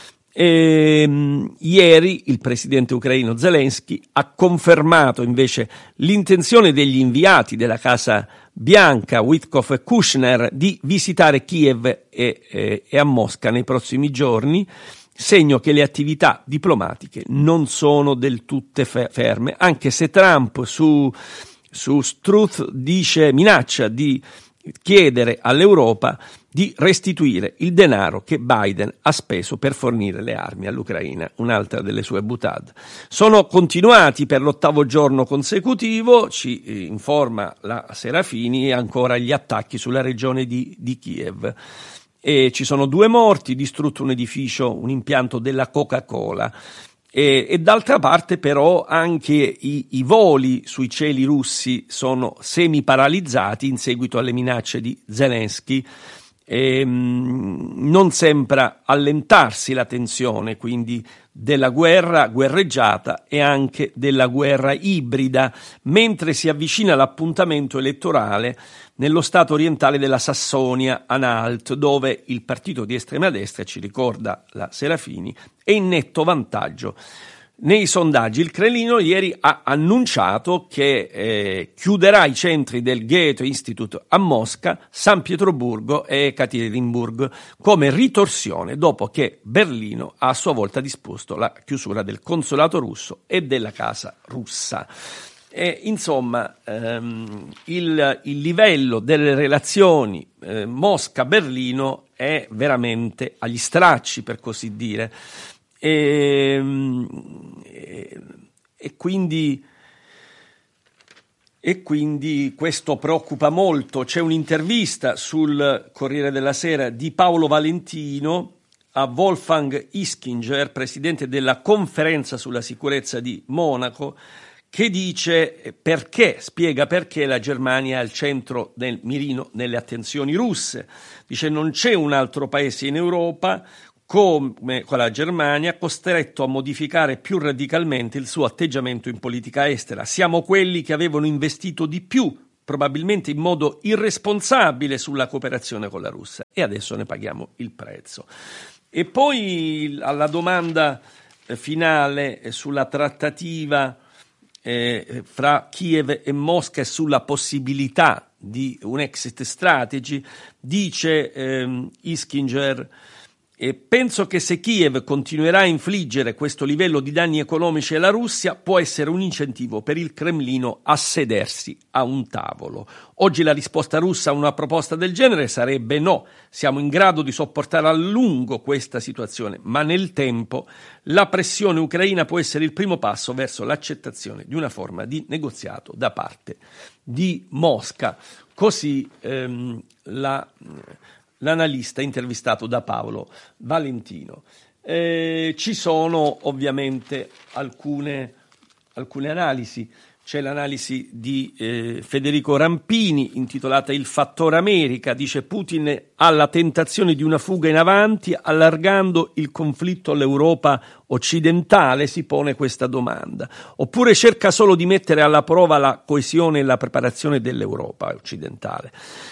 E, ieri il presidente ucraino Zelensky ha confermato invece l'intenzione degli inviati della Casa Bianca, Witkoff e Kushner, di visitare Kiev e, e, e a Mosca nei prossimi giorni, segno che le attività diplomatiche non sono del tutto ferme, anche se Trump su, su Truth dice, minaccia di chiedere all'Europa di restituire il denaro che Biden ha speso per fornire le armi all'Ucraina, un'altra delle sue boutade. Sono continuati per l'ottavo giorno consecutivo, ci informa la Serafini, ancora gli attacchi sulla regione di, di Kiev. E ci sono due morti, distrutto un edificio, un impianto della Coca-Cola. E, e d'altra parte però anche i, i voli sui cieli russi sono semi-paralizzati in seguito alle minacce di Zelensky. E, mh, non sembra allentarsi la tensione quindi della guerra guerreggiata e anche della guerra ibrida, mentre si avvicina l'appuntamento elettorale nello stato orientale della Sassonia-Anhalt, dove il partito di estrema destra, ci ricorda la Serafini, è in netto vantaggio nei sondaggi. Il Cremlino ieri ha annunciato che eh, chiuderà i centri del Goethe Institute a Mosca, San Pietroburgo e Ekaterinburg come ritorsione dopo che Berlino ha a sua volta disposto la chiusura del consolato russo e della casa russa. E, insomma, ehm, il, il livello delle relazioni eh, Mosca-Berlino è veramente agli stracci, per così dire. E, e, e, quindi, e quindi questo preoccupa molto. C'è un'intervista sul Corriere della Sera di Paolo Valentino a Wolfgang Ischinger, presidente della Conferenza sulla sicurezza di Monaco, che dice perché, spiega perché la Germania è al centro del mirino nelle attenzioni russe. Dice: non c'è un altro paese in Europa come con la Germania costretto a modificare più radicalmente il suo atteggiamento in politica estera. Siamo quelli che avevano investito di più, probabilmente in modo irresponsabile, sulla cooperazione con la Russia, e adesso ne paghiamo il prezzo. E poi alla domanda finale sulla trattativa eh, fra Kiev e Mosca e sulla possibilità di un exit strategy, dice ehm, Ischinger: E penso che se Kiev continuerà a infliggere questo livello di danni economici alla Russia, può essere un incentivo per il Cremlino a sedersi a un tavolo. Oggi la risposta russa a una proposta del genere sarebbe no. Siamo in grado di sopportare a lungo questa situazione, ma nel tempo la pressione ucraina può essere il primo passo verso l'accettazione di una forma di negoziato da parte di Mosca. Così ehm, la... l'analista intervistato da Paolo Valentino. Eh, ci sono ovviamente alcune, alcune analisi. C'è l'analisi di eh, Federico Rampini intitolata Il fattore America. Dice: Putin ha la tentazione di una fuga in avanti allargando il conflitto all'Europa occidentale, si pone questa domanda, oppure cerca solo di mettere alla prova la coesione e la preparazione dell'Europa occidentale.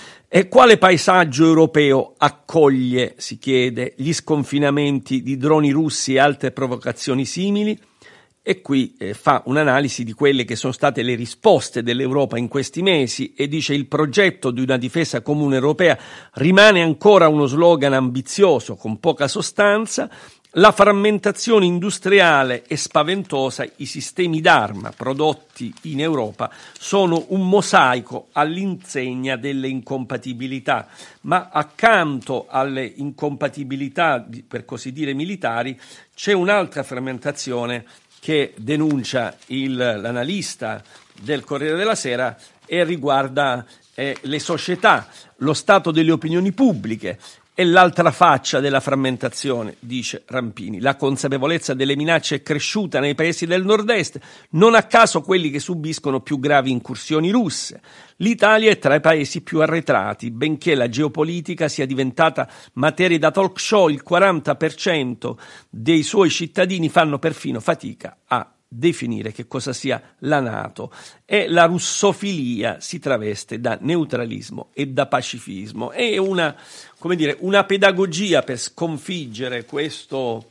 E quale paesaggio europeo accoglie, si chiede, gli sconfinamenti di droni russi e altre provocazioni simili? E qui eh, fa un'analisi di quelle che sono state le risposte dell'Europa in questi mesi e dice: il progetto di una difesa comune europea rimane ancora uno slogan ambizioso con poca sostanza. La frammentazione industriale è spaventosa, i sistemi d'arma prodotti in Europa sono un mosaico all'insegna delle incompatibilità, ma accanto alle incompatibilità, per così dire, militari, c'è un'altra frammentazione che denuncia il, l'analista del Corriere della Sera e riguarda eh, le società, lo stato delle opinioni pubbliche. E l'altra faccia della frammentazione, dice Rampini, la consapevolezza delle minacce è cresciuta nei paesi del nord-est, non a caso quelli che subiscono più gravi incursioni russe. L'Italia è tra i paesi più arretrati, benché la geopolitica sia diventata materia da talk show. Il quaranta per cento dei suoi cittadini fanno perfino fatica a definire che cosa sia la NATO, e la russofilia si traveste da neutralismo e da pacifismo. È una, come dire, una pedagogia per sconfiggere questo,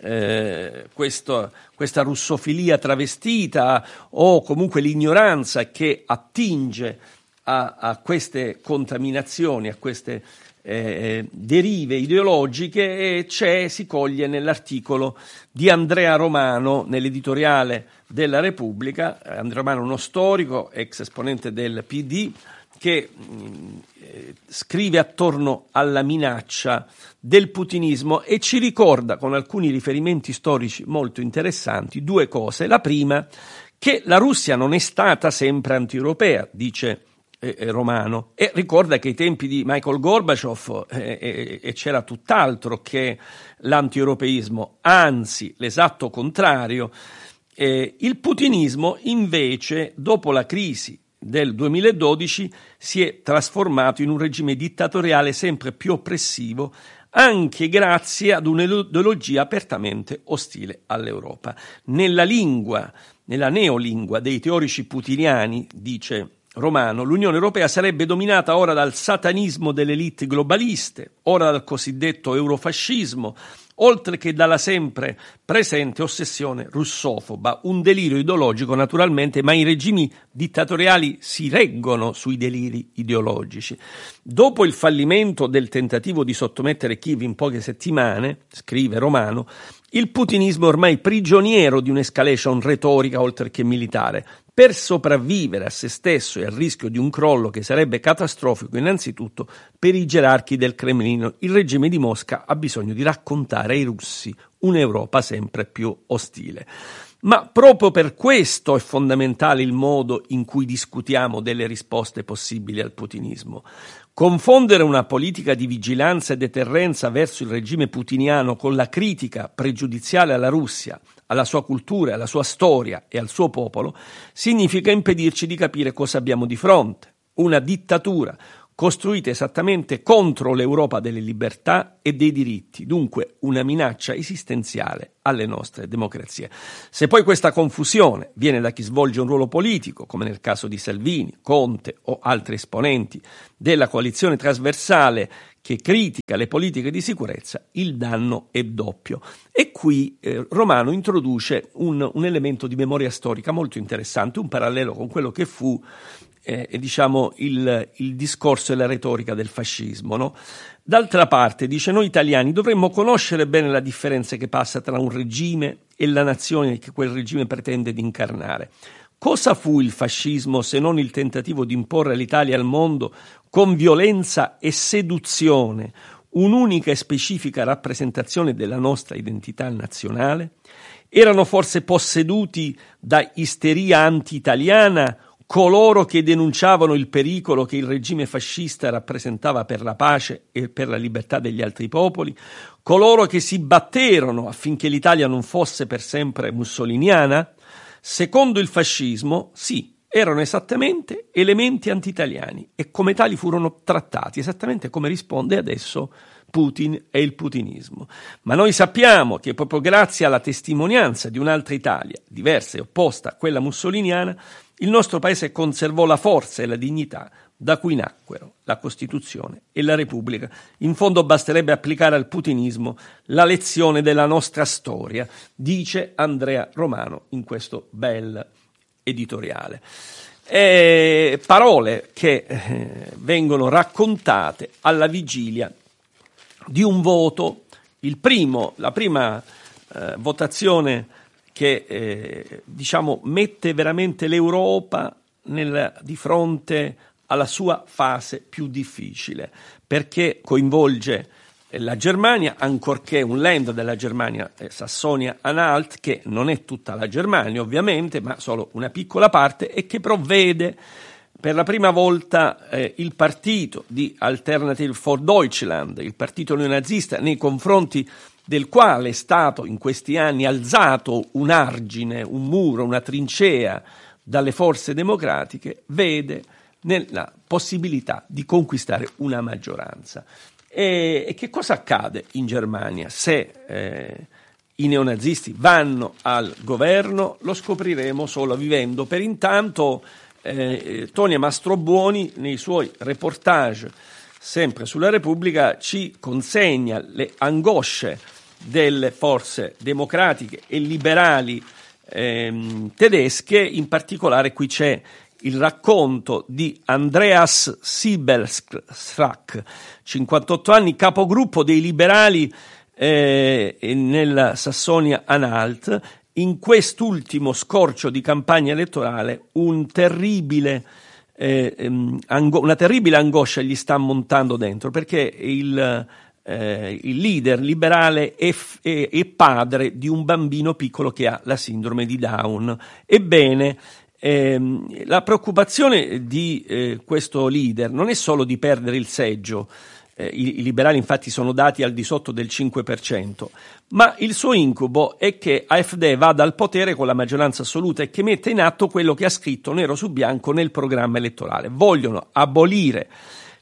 eh, questo, questa russofilia travestita, o comunque l'ignoranza che attinge a, a queste contaminazioni, a queste Eh, derive ideologiche, e c'è, si coglie nell'articolo di Andrea Romano nell'editoriale della Repubblica. Andrea Romano, uno storico, ex esponente del P D, che mh, eh, scrive attorno alla minaccia del putinismo e ci ricorda, con alcuni riferimenti storici molto interessanti, due cose. La prima, che la Russia non è stata sempre anti-europea, dice Romano, e ricorda che ai tempi di Michael Gorbaciov eh, eh, eh, c'era tutt'altro che l'anti-europeismo, anzi l'esatto contrario. Eh, il putinismo invece, dopo la crisi del duemiladodici, si è trasformato in un regime dittatoriale sempre più oppressivo, anche grazie ad un'ideologia apertamente ostile all'Europa. Nella lingua, nella neolingua dei teorici putiniani, dice Romano, l'Unione Europea sarebbe dominata ora dal satanismo delle elite globaliste, ora dal cosiddetto eurofascismo, oltre che dalla sempre presente ossessione russofoba, un delirio ideologico naturalmente, ma i regimi dittatoriali si reggono sui deliri ideologici. Dopo il fallimento del tentativo di sottomettere Kiev in poche settimane, scrive Romano, il putinismo è ormai prigioniero di un'escalation retorica oltre che militare. Per sopravvivere a se stesso e al rischio di un crollo che sarebbe catastrofico innanzitutto per i gerarchi del Cremlino, il regime di Mosca ha bisogno di raccontare ai russi un'Europa sempre più ostile. Ma proprio per questo è fondamentale il modo in cui discutiamo delle risposte possibili al putinismo. Confondere una politica di vigilanza e deterrenza verso il regime putiniano con la critica pregiudiziale alla Russia, alla sua cultura, alla sua storia e al suo popolo, significa impedirci di capire cosa abbiamo di fronte. Una dittatura costruita esattamente contro l'Europa delle libertà e dei diritti, dunque una minaccia esistenziale alle nostre democrazie. Se poi questa confusione viene da chi svolge un ruolo politico, come nel caso di Salvini, Conte o altri esponenti della coalizione trasversale che critica le politiche di sicurezza, il danno è doppio. E qui eh, Romano introduce un, un elemento di memoria storica molto interessante, un parallelo con quello che fu eh, diciamo il, il discorso e la retorica del fascismo, no? D'altra parte, dice, noi italiani dovremmo conoscere bene la differenza che passa tra un regime e la nazione che quel regime pretende di incarnare. Cosa fu il fascismo se non il tentativo di imporre l'Italia al mondo con violenza e seduzione un'unica e specifica rappresentazione della nostra identità nazionale? Erano forse posseduti da isteria anti-italiana coloro che denunciavano il pericolo che il regime fascista rappresentava per la pace e per la libertà degli altri popoli, coloro che si batterono affinché l'Italia non fosse per sempre mussoliniana? Secondo il fascismo, sì, erano esattamente elementi anti-italiani e come tali furono trattati, esattamente come risponde adesso Putin e il putinismo. Ma noi sappiamo che proprio grazie alla testimonianza di un'altra Italia, diversa e opposta a quella mussoliniana, il nostro paese conservò la forza e la dignità da cui nacquero la Costituzione e la Repubblica. In fondo basterebbe applicare al putinismo la lezione della nostra storia, dice Andrea Romano in questo bel editoriale. E parole che eh, vengono raccontate alla vigilia di un voto, il primo, la prima eh, votazione che eh, diciamo mette veramente l'Europa nel, di fronte alla sua fase più difficile, perché coinvolge la Germania, ancorché un land della Germania, eh, Sassonia-Anhalt, che non è tutta la Germania ovviamente, ma solo una piccola parte, e che provvede per la prima volta eh, il partito di Alternative for Deutschland, il partito neonazista, nei confronti del quale è stato in questi anni alzato un argine, un muro, una trincea dalle forze democratiche, vede nella possibilità di conquistare una maggioranza. E, e che cosa accade in Germania se eh, i neonazisti vanno al governo? Lo scopriremo solo vivendo. Per intanto eh, Tonia Mastrobuoni nei suoi reportage sempre sulla Repubblica ci consegna le angosce delle forze democratiche e liberali ehm, tedesche. In particolare qui c'è il racconto di Andreas Siebelstrack, cinquantotto anni, capogruppo dei liberali eh, nella Sassonia-Anhalt. In quest'ultimo scorcio di campagna elettorale un terribile, eh, ango- una terribile angoscia gli sta montando dentro, perché il, eh, il leader liberale è, f- è, è padre di un bambino piccolo che ha la sindrome di Down. Ebbene, Eh, la preoccupazione di eh, questo leader non è solo di perdere il seggio, eh, i, i liberali infatti sono dati al di sotto del cinque per cento, ma il suo incubo è che AfD vada al potere con la maggioranza assoluta e che metta in atto quello che ha scritto nero su bianco nel programma elettorale. Vogliono abolire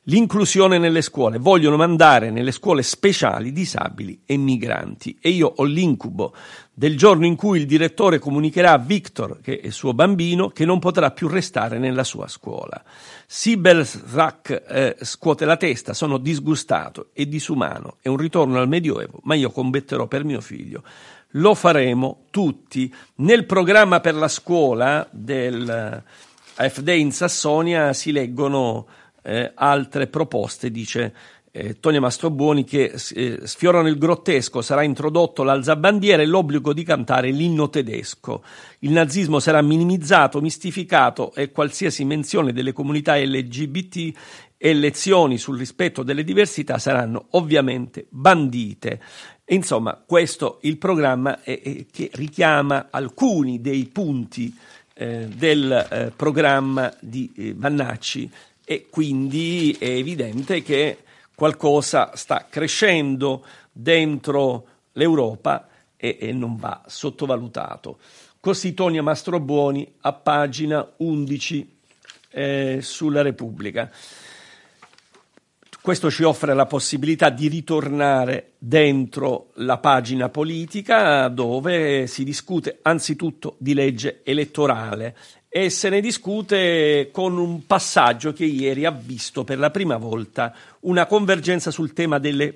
l'inclusione nelle scuole, vogliono mandare nelle scuole speciali disabili e migranti, e io ho l'incubo del giorno in cui il direttore comunicherà a Victor, che è il suo bambino, che non potrà più restare nella sua scuola. Sibel Zrak eh, scuote la testa, sono disgustato e disumano, è un ritorno al Medioevo, ma io combatterò per mio figlio. Lo faremo tutti. Nel programma per la scuola del A F D in Sassonia si leggono eh, altre proposte, dice eh, Tonia Mastrobuoni, che eh, sfiorano il grottesco. Sarà introdotto l'alzabandiera e l'obbligo di cantare l'inno tedesco. Il nazismo sarà minimizzato, mistificato e qualsiasi menzione delle comunità L G B T e lezioni sul rispetto delle diversità saranno ovviamente bandite. Insomma, questo il programma è, è, che richiama alcuni dei punti eh, del eh, programma di eh, Vannacci, e quindi è evidente che qualcosa sta crescendo dentro l'Europa e, e non va sottovalutato. Così Tonia Mastrobuoni a pagina undici eh, sulla Repubblica. Questo ci offre la possibilità di ritornare dentro la pagina politica, dove si discute anzitutto di legge elettorale, e se ne discute con un passaggio che ieri ha visto per la prima volta una convergenza sul tema delle